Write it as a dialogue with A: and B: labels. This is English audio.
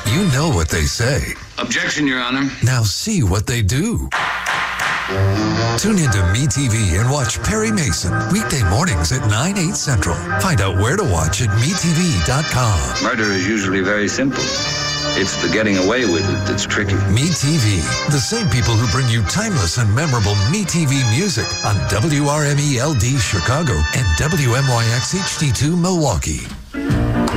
A: You know what they say.
B: Objection, Your Honor.
A: Now see what they do. Tune into MeTV and watch Perry Mason weekday mornings at 9/8 Central. Find out where to watch at MeTV.com.
B: Murder is usually very simple. It's the getting away with it that's tricky.
A: MeTV, the same people who bring you timeless and memorable MeTV music on WRME LD Chicago and WMYX HD2 Milwaukee.